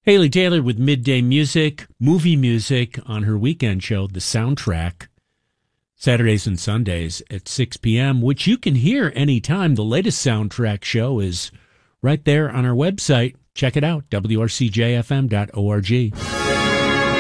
Haley Taylor with Midday Music, movie music on her weekend show, The Soundtrack, Saturdays and Sundays at 6 p.m., which you can hear anytime. The latest Soundtrack show is right there on our website. Check it out, wrcjfm.org.